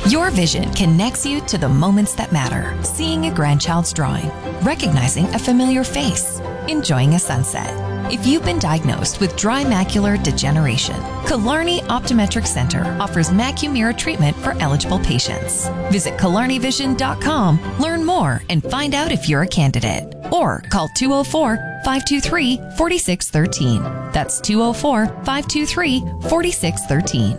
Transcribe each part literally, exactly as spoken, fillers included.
Your vision connects you to the moments that matter. Seeing a grandchild's drawing, recognizing a familiar face, enjoying a sunset. If you've been diagnosed with dry macular degeneration, Killarney Optometric Center offers Macumira treatment for eligible patients. Visit Killarney Vision dot com, learn more, and find out if you're a candidate. Or call two oh four, five two three, four six one three. That's two oh four, five two three, four six one three.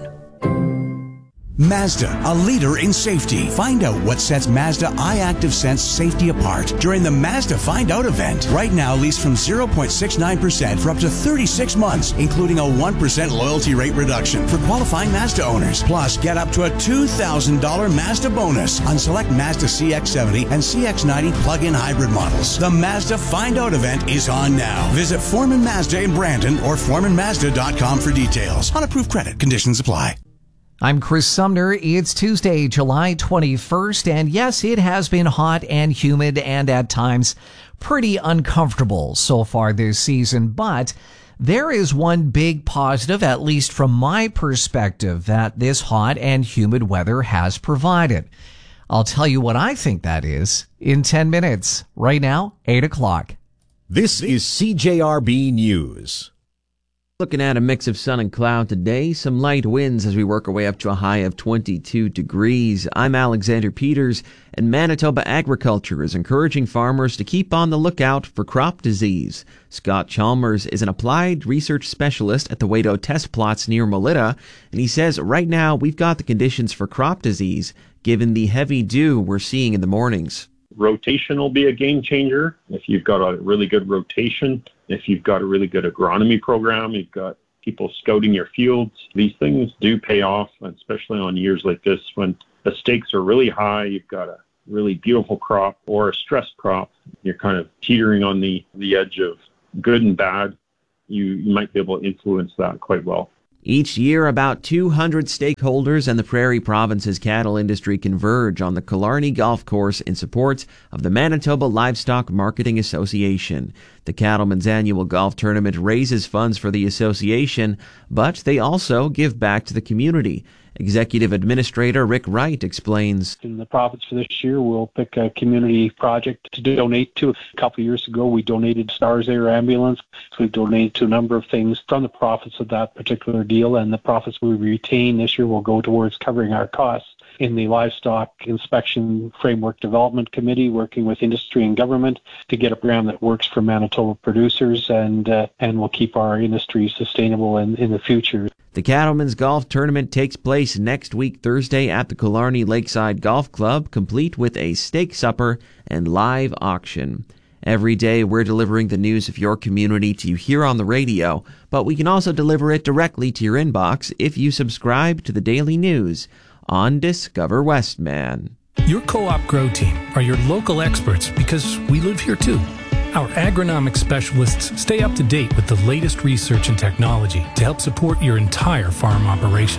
Mazda, a leader in safety. Find out what sets Mazda iActive Sense safety apart during the Mazda Find Out event. Right now, lease from zero point six nine percent for up to thirty-six months, including a one percent loyalty rate reduction for qualifying Mazda owners. Plus, get up to a two thousand dollars Mazda bonus on select Mazda C X seventy and C X ninety plug-in hybrid models. The Mazda Find Out event is on now. Visit Foreman Mazda in Brandon or foreman mazda dot com for details. On approved credit, conditions apply. I'm Chris Sumner. It's Tuesday, July twenty-first, and yes, it has been hot and humid and at times pretty uncomfortable so far this season, but there is one big positive, at least from my perspective, that this hot and humid weather has provided. I'll tell you what I think that is in ten minutes. Right now, eight o'clock. This is C J R B News. Looking at a mix of sun and cloud today, some light winds as we work our way up to a high of twenty-two degrees. I'm Alexander Peters, and Manitoba Agriculture is encouraging farmers to keep on the lookout for crop disease. Scott Chalmers is an applied research specialist at the Wado Test Plots near Melita, and he says right now we've got the conditions for crop disease given the heavy dew we're seeing in the mornings. Rotation will be a game changer. If you've got a really good rotation, if you've got a really good agronomy program, you've got people scouting your fields, these things do pay off, especially on years like this when the stakes are really high, you've got a really beautiful crop or a stressed crop, you're kind of teetering on the, the edge of good and bad. You, you might be able to influence that quite well. Each year, about two hundred stakeholders and the Prairie Province's cattle industry converge on the Killarney Golf Course in support of the Manitoba Livestock Marketing Association. The Cattlemen's annual golf tournament raises funds for the association, but they also give back to the community. Executive Administrator Rick Wright explains. In the profits for this year, we'll pick a community project to donate to. A couple of years ago, we donated Stars Air Ambulance. We've donated to a number of things from the profits of that particular deal, and the profits we retain this year will go towards covering our costs. In the Livestock Inspection Framework Development Committee, working with industry and government to get a program that works for Manitoba producers and uh, and will keep our industry sustainable in, in the future. The Cattlemen's Golf Tournament takes place next week Thursday at the Killarney Lakeside Golf Club, complete with a steak supper and live auction. Every day we're delivering the news of your community to you here on the radio, but we can also deliver it directly to your inbox if you subscribe to the Daily News on Discover Westman. Your Co-op Grow Team are your local experts because we live here too. Our agronomic specialists stay up to date with the latest research and technology to help support your entire farm operation.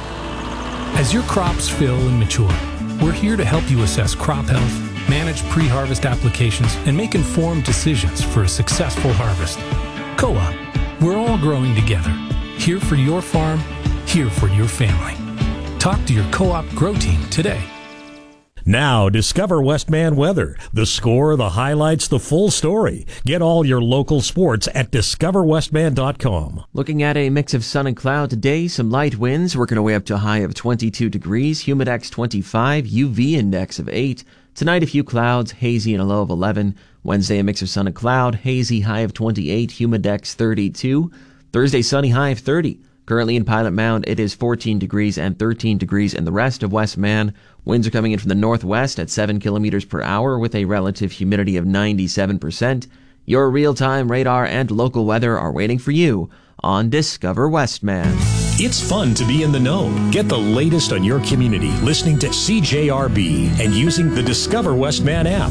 As your crops fill and mature, we're here to help you assess crop health, manage pre-harvest applications, and make informed decisions for a successful harvest. Co-op, we're all growing together. Here for your farm, here for your family. Talk to your Co-op Grow Team today. Now, Discover Westman Weather. The score, the highlights, the full story. Get all your local sports at discover westman dot com. Looking at a mix of sun and cloud today, some light winds, working our way up to a high of twenty-two degrees, humidex twenty-five, U V index of eight. Tonight, a few clouds, hazy and a low of eleven. Wednesday, a mix of sun and cloud, hazy, high of twenty-eight, humidex thirty-two. Thursday, sunny, high of thirty. Currently in Pilot Mound, it is fourteen degrees and thirteen degrees in the rest of Westman. Winds are coming in from the northwest at seven kilometers per hour with a relative humidity of ninety-seven percent. Your real-time radar and local weather are waiting for you on Discover Westman. It's fun to be in the know. Get the latest on your community listening to C J R B and using the Discover Westman app.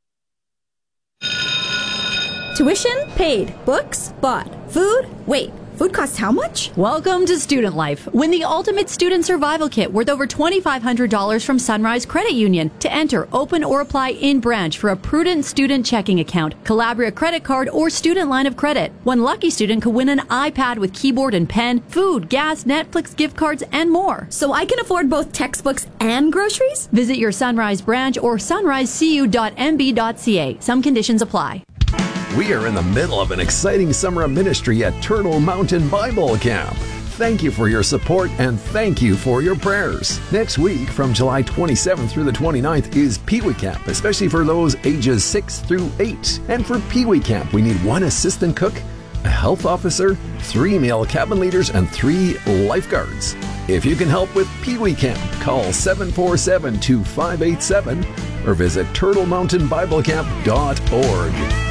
Tuition paid. Books bought. Food? Wait. Food costs how much? Welcome to Student Life. Win the ultimate student survival kit worth over twenty-five hundred dollars from Sunrise Credit Union. To enter, open or apply in branch for a Prudent student checking account, Calabria credit card, or student line of credit. One lucky student could win an iPad with keyboard and pen, food, gas, Netflix gift cards, and more. So I can afford both textbooks and groceries? Visit your Sunrise branch or sunrise c u dot m b dot c a. Some conditions apply. We are in the middle of an exciting summer of ministry at Turtle Mountain Bible Camp. Thank you for your support and thank you for your prayers. Next week, from July twenty-seventh through the twenty-ninth, is Pee Wee Camp, especially for those ages six through eight. And for Pee Wee Camp, we need one assistant cook, a health officer, three male cabin leaders, and three lifeguards. If you can help with Pee Wee Camp, call seven four seven, two five eight seven or visit turtle mountain bible camp dot org.